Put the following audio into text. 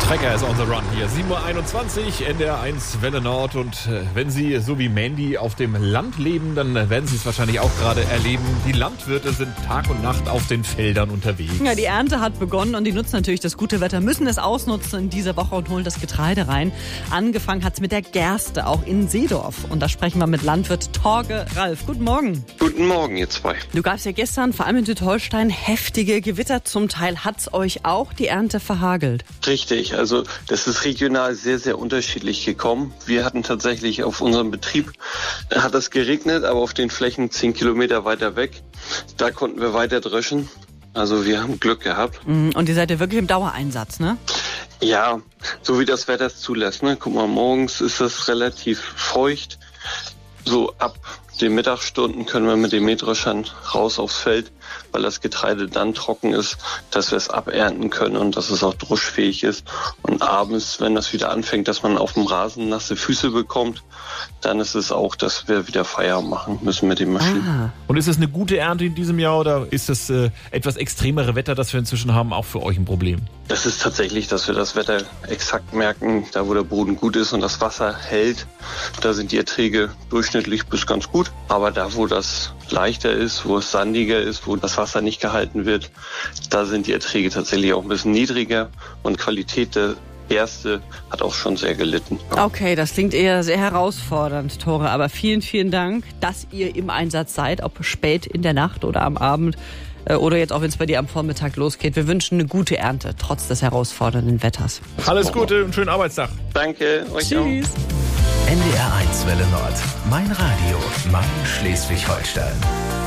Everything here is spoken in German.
Trecker ist on the run hier. 7.21 Uhr, NDR1 Welle Nord. Und wenn Sie so wie Mandy auf dem Land leben, dann werden Sie es wahrscheinlich auch gerade erleben. Die Landwirte sind Tag und Nacht auf den Feldern unterwegs. Ja, die Ernte hat begonnen und die nutzen natürlich das gute Wetter, müssen es ausnutzen in dieser Woche und holen das Getreide rein. Angefangen hat es mit der Gerste, auch in Seedorf. Und da sprechen wir mit Landwirt Torge Ralf. Guten Morgen. Guten Morgen, ihr zwei. Du gab's ja gestern, vor allem in Südholstein, heftige Gewitter. Zum Teil hat's euch auch die Ernte verhagelt. Richtig, also das ist regional sehr, sehr unterschiedlich gekommen. Wir hatten tatsächlich auf unserem Betrieb, hat es geregnet, aber auf den Flächen 10 Kilometer weiter weg, da konnten wir weiter dreschen. Also wir haben Glück gehabt. Und ihr seid ja wirklich im Dauereinsatz, ne? Ja, so wie das Wetter es zulässt. Ne? Guck mal, morgens ist das relativ feucht. So ab den Mittagsstunden können wir mit dem Mähdreschern raus aufs Feld, weil das Getreide dann trocken ist, dass wir es abernten können und dass es auch druschfähig ist. Und abends, wenn das wieder anfängt, dass man auf dem Rasen nasse Füße bekommt, dann ist es auch, dass wir wieder Feierabend machen müssen mit den Maschinen. Und ist es eine gute Ernte in diesem Jahr oder ist das etwas extremere Wetter, das wir inzwischen haben, auch für euch ein Problem? Das ist tatsächlich, dass wir das Wetter exakt merken, da wo der Boden gut ist und das Wasser hält, da sind die Erträge durchschnittlich bis ganz gut. Aber da, wo das leichter ist, wo es sandiger ist, wo das Wasser nicht gehalten wird, da sind die Erträge tatsächlich auch ein bisschen niedriger und Qualität der Gerste hat auch schon sehr gelitten. Okay, das klingt eher sehr herausfordernd, Tore. Aber vielen, vielen Dank, dass ihr im Einsatz seid, ob spät in der Nacht oder am Abend oder jetzt auch, wenn es bei dir am Vormittag losgeht. Wir wünschen eine gute Ernte, trotz des herausfordernden Wetters. Alles Gute und schönen Arbeitstag. Danke, euch Tschüss. auch. NDR1 Welle Nord. Mein Radio. Mein Schleswig-Holstein.